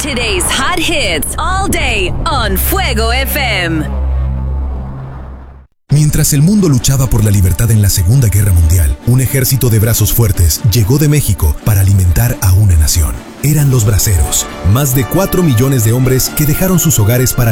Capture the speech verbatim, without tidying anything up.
Today's hot hits all day on Fuego F M. Mientras el mundo luchaba por la libertad en la Segunda Guerra Mundial, un ejército de brazos fuertes llegó de México para alimentar a una nación. Eran los braceros, más de cuatro millones de hombres que dejaron sus hogares para